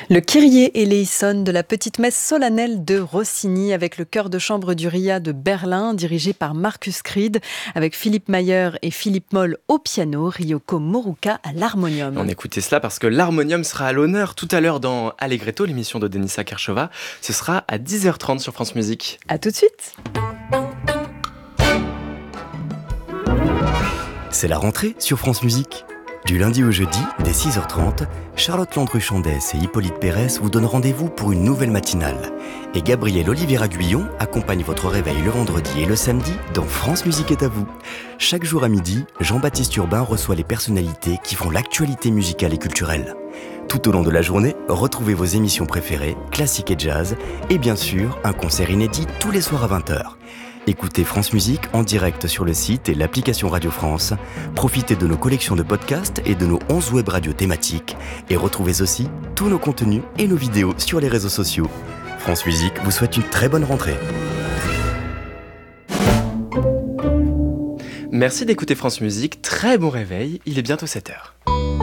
Le Kyrie eleison de la petite messe solennelle de Rossini avec le chœur de chambre du RIA de Berlin dirigé par Markus Kried avec Philippe Mayer et Philippe Moll au piano, Ryoko Moruka à l'harmonium. On écoutait cela parce que l'harmonium sera à l'honneur tout à l'heure dans Allegretto, l'émission de Denisa Kershova. Ce sera à 10h30 sur France Musique. À tout de suite. C'est la rentrée sur France Musique. Du lundi au jeudi, dès 6h30, Charlotte Landru-Chandès et Hippolyte Pérez vous donnent rendez-vous pour une nouvelle matinale. Et Gabriel Oliveira Guyon accompagne votre réveil le vendredi et le samedi dans France Musique est à vous. Chaque jour à midi, Jean-Baptiste Urbain reçoit les personnalités qui font l'actualité musicale et culturelle. Tout au long de la journée, retrouvez vos émissions préférées, classiques et jazz, et bien sûr, un concert inédit tous les soirs à 20h. Écoutez France Musique en direct sur le site et l'application Radio France. Profitez de nos collections de podcasts et de nos 11 web radios thématiques. Et retrouvez aussi tous nos contenus et nos vidéos sur les réseaux sociaux. France Musique vous souhaite une très bonne rentrée. Merci d'écouter France Musique. Très bon réveil. Il est bientôt 7h.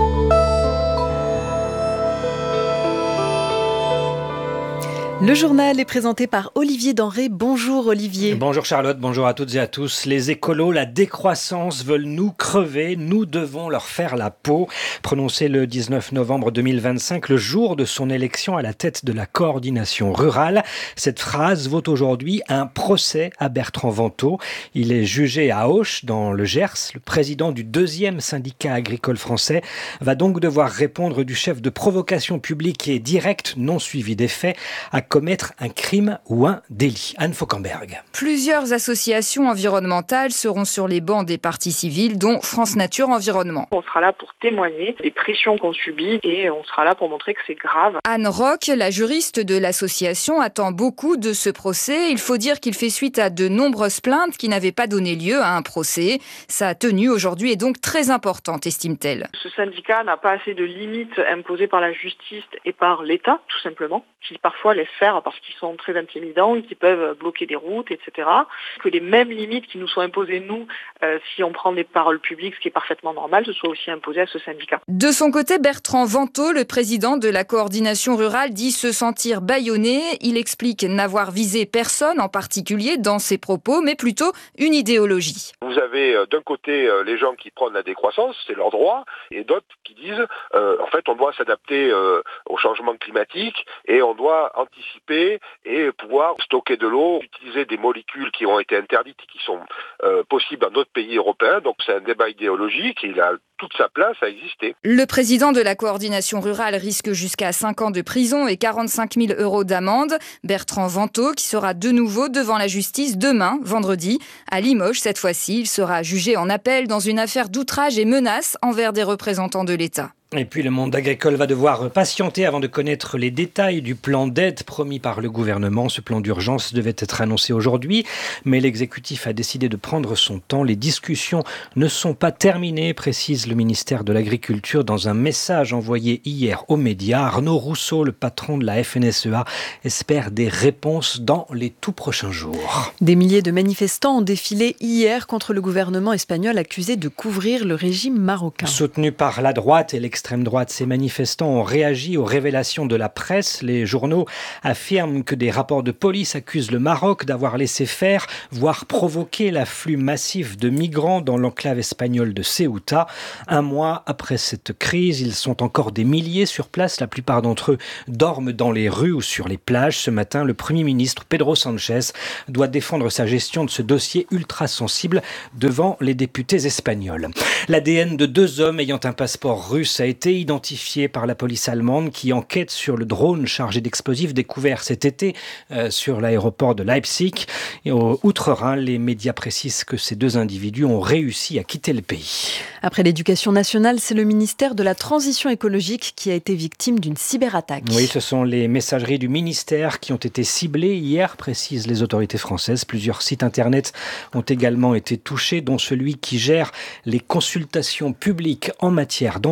Le journal est présenté par Olivier Denré. Bonjour Olivier. Bonjour Charlotte, bonjour à toutes et à tous. Les écolos, la décroissance veulent nous crever, nous devons leur faire la peau. Prononcé le 19 novembre 2025, le jour de son élection à la tête de la coordination rurale, cette phrase vaut aujourd'hui un procès à Bertrand Vantaux. Il est jugé à Auch, dans le Gers. Le président du 2e syndicat agricole français va donc devoir répondre du chef de provocation publique et directe, non suivie des faits, à commettre un crime ou un délit. Anne Fauquemberg. Plusieurs associations environnementales seront sur les bancs des partis civils, dont France Nature Environnement. On sera là pour témoigner des pressions qu'on subit et on sera là pour montrer que c'est grave. Anne Roch, la juriste de l'association, attend beaucoup de ce procès. Il faut dire qu'il fait suite à de nombreuses plaintes qui n'avaient pas donné lieu à un procès. Sa tenue aujourd'hui est donc très importante, estime-t-elle. Ce syndicat n'a pas assez de limites imposées par la justice et par l'État, tout simplement, qui parfois laisse faire parce qu'ils sont très intimidants, qui peuvent bloquer des routes, etc. Que les mêmes limites qui nous sont imposées, nous, si on prend des paroles publiques, ce qui est parfaitement normal, ce soit aussi imposé à ce syndicat. De son côté, Bertrand Vantaux, le président de la coordination rurale, dit se sentir bâillonné. Il explique n'avoir visé personne en particulier dans ses propos, mais plutôt une idéologie. Vous avez d'un côté les gens qui prônent la décroissance, c'est leur droit, et d'autres qui disent en fait on doit s'adapter au changement climatique et on doit anticiper et pouvoir stocker de l'eau, utiliser des molécules qui ont été interdites et qui sont possibles dans d'autres pays européens. Donc c'est un débat idéologique et il a toute sa place à exister. Le président de la coordination rurale risque jusqu'à 5 ans de prison et 45 000 € d'amende. Bertrand Vantaux, qui sera de nouveau devant la justice demain, vendredi, à Limoges. Cette fois-ci, il sera jugé en appel dans une affaire d'outrage et menace envers des représentants de l'État. Et puis le monde agricole va devoir patienter avant de connaître les détails du plan d'aide promis par le gouvernement. Ce plan d'urgence devait être annoncé aujourd'hui, mais l'exécutif a décidé de prendre son temps. Les discussions ne sont pas terminées, précise le ministère de l'Agriculture dans un message envoyé hier aux médias. Arnaud Rousseau, le patron de la FNSEA, espère des réponses dans les tout prochains jours. Des milliers de manifestants ont défilé hier contre le gouvernement espagnol accusé de couvrir le régime marocain. Soutenu par la droite et l'extrême droite, ces manifestants ont réagi aux révélations de la presse. Les journaux affirment que des rapports de police accusent le Maroc d'avoir laissé faire, voire provoqué l'afflux massif de migrants dans l'enclave espagnole de Ceuta. Un mois après cette crise, ils sont encore des milliers sur place. La plupart d'entre eux dorment dans les rues ou sur les plages. Ce matin, le Premier ministre Pedro Sánchez doit défendre sa gestion de ce dossier ultra sensible devant les députés espagnols. L'ADN de 2 hommes ayant un passeport russe a été identifié par la police allemande qui enquête sur le drone chargé d'explosifs découvert cet été sur l'aéroport de Leipzig. Et outre-Rhin, les médias précisent que ces 2 individus ont réussi à quitter le pays. Après l'éducation nationale, c'est le ministère de la Transition écologique qui a été victime d'une cyberattaque. Oui, ce sont les messageries du ministère qui ont été ciblées hier, précisent les autorités françaises. Plusieurs sites internet ont également été touchés, dont celui qui gère les consultations publiques en matière d'environnement.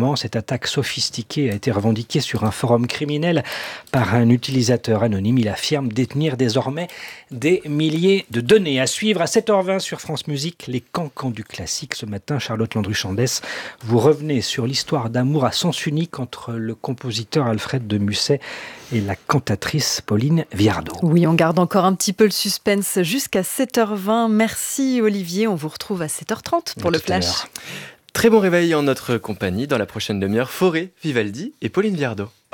justement. Cette attaque sophistiquée a été revendiquée sur un forum criminel par un utilisateur anonyme. Il affirme détenir désormais des milliers de données. À suivre à 7h20 sur France Musique, les cancans du classique. Ce matin, Charlotte Landru-Chandès, vous revenez sur l'histoire d'amour à sens unique entre le compositeur Alfred de Musset et la cantatrice Pauline Viardot. Oui, on garde encore un petit peu le suspense jusqu'à 7h20. Merci Olivier, on vous retrouve à 7h30 pour le flash. Très bon réveil en notre compagnie. Dans la prochaine demi-heure, Forêt, Vivaldi et Pauline Viardot.